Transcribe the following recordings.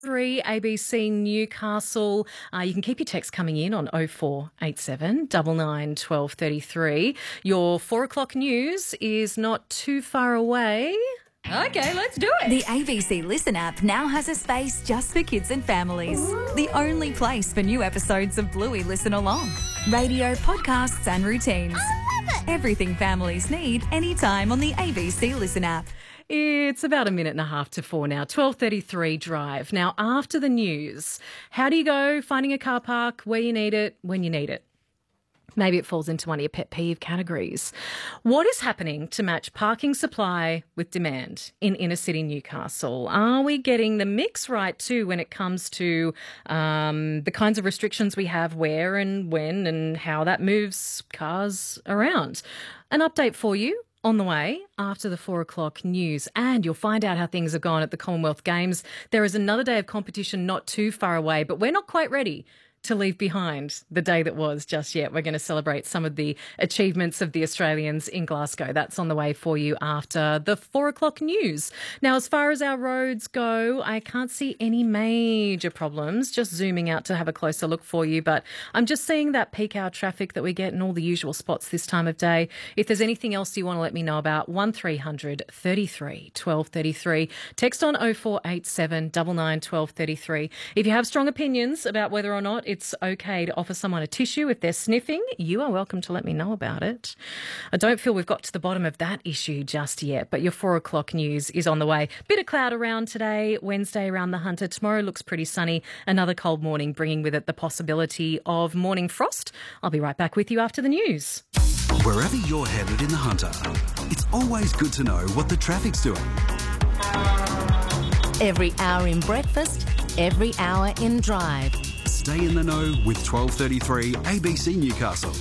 3 ABC Newcastle. You can keep your text coming in on 0487 99 1233. Your 4 o'clock news is not too far away. Okay, let's do it. The ABC Listen app now has a space just for kids and families. The only place for new episodes of Bluey Listen Along. Radio, podcasts and routines. I love it. Everything families need anytime on the ABC Listen app. It's about a minute and a half to 4 now, 12:33 drive. Now, after the news, how do you go finding a car park where you need it, when you need it? Maybe it falls into one of your pet peeve categories. What is happening to match parking supply with demand in inner city Newcastle? Are we getting the mix right too when it comes to the kinds of restrictions we have, where and when and how that moves cars around? An update for you on the way after the 4 o'clock news, and you'll find out how things have gone at the Commonwealth Games. There is another day of competition not too far away, but we're not quite ready to leave behind the day that was just yet. We're going to celebrate some of the achievements of the Australians in Glasgow. That's on the way for you after the 4 o'clock news. Now, as far as our roads go, I can't see any major problems. Just zooming out to have a closer look for you, but I'm just seeing that peak hour traffic that we get in all the usual spots this time of day. If there's anything else you want to let me know about, 1300 33 1233. Text on 0487 99 1233. If you have strong opinions about whether or not it's okay to offer someone a tissue if they're sniffing, you are welcome to let me know about it. I don't feel we've got to the bottom of that issue just yet, but your 4 o'clock news is on the way. Bit of cloud around today, Wednesday around the Hunter. Tomorrow looks pretty sunny. Another cold morning, bringing with it the possibility of morning frost. I'll be right back with you after the news. Wherever you're headed in the Hunter, it's always good to know what the traffic's doing. Every hour in breakfast, every hour in drive. Stay in the know with 1233 ABC Newcastle.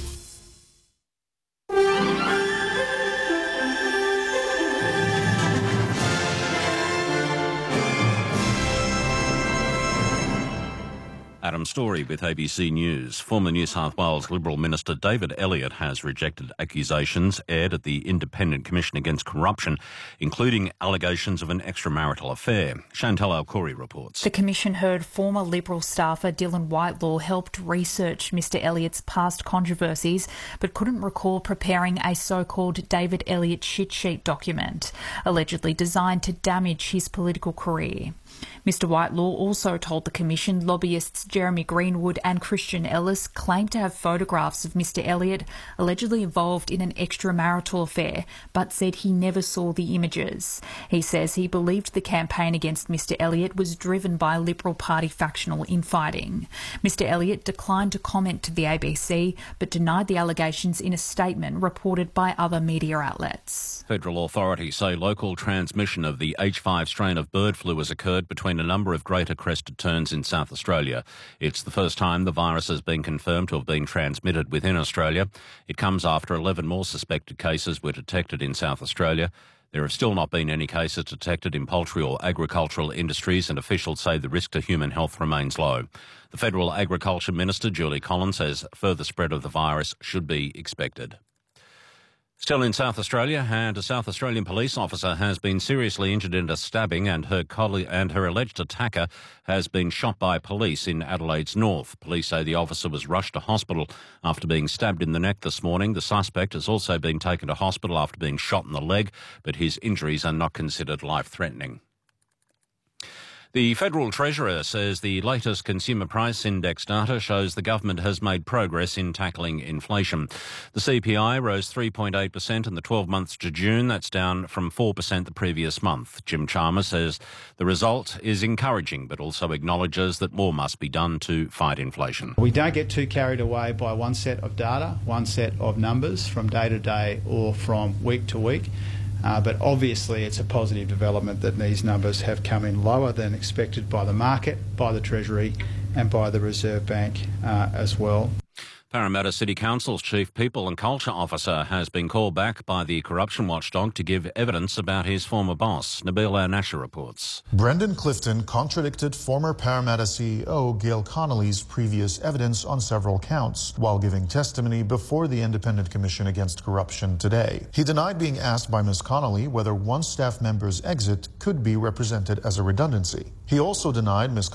Adam Story with ABC News. Former New South Wales Liberal Minister David Elliott has rejected accusations aired at the Independent Commission Against Corruption, including allegations of an extramarital affair. Chantal Alcori reports. The Commission heard former Liberal staffer Dylan Whitelaw helped research Mr Elliott's past controversies, but couldn't recall preparing a so-called David Elliott shit sheet document, allegedly designed to damage his political career. Mr Whitelaw also told the Commission lobbyists Jeremy Greenwood and Christian Ellis claimed to have photographs of Mr Elliott allegedly involved in an extramarital affair, but said he never saw the images. He says he believed the campaign against Mr Elliott was driven by Liberal Party factional infighting. Mr Elliott declined to comment to the ABC, but denied the allegations in a statement reported by other media outlets. Federal authorities say local transmission of the H5 strain of bird flu has occurred between a number of greater crested terns in South Australia. It's the first time the virus has been confirmed to have been transmitted within Australia. It comes after 11 more suspected cases were detected in South Australia. There have still not been any cases detected in poultry or agricultural industries, and officials say the risk to human health remains low. The Federal Agriculture Minister, Julie Collins, says further spread of the virus should be expected. Still in South Australia, and a South Australian police officer has been seriously injured in a stabbing, and her alleged attacker has been shot by police in Adelaide's north. Police say the officer was rushed to hospital after being stabbed in the neck this morning. The suspect has also been taken to hospital after being shot in the leg, but his injuries are not considered life-threatening. The Federal Treasurer says the latest consumer price index data shows the government has made progress in tackling inflation. The CPI rose 3.8% in the 12 months to June. That's down from 4% the previous month. Jim Chalmers says the result is encouraging, but also acknowledges that more must be done to fight inflation. We don't get too carried away by one set of data, one set of numbers from day to day or from week to week. But obviously it's a positive development that these numbers have come in lower than expected by the market, by the Treasury and by the Reserve Bank as well. Parramatta City Council's Chief People and Culture Officer has been called back by the corruption watchdog to give evidence about his former boss. Nabil Al-Nasher reports. Brendan Clifton contradicted former Parramatta CEO Gail Connolly's previous evidence on several counts while giving testimony before the Independent Commission Against Corruption today. He denied being asked by Ms. Connolly whether one staff member's exit could be represented as a redundancy. He also denied Ms.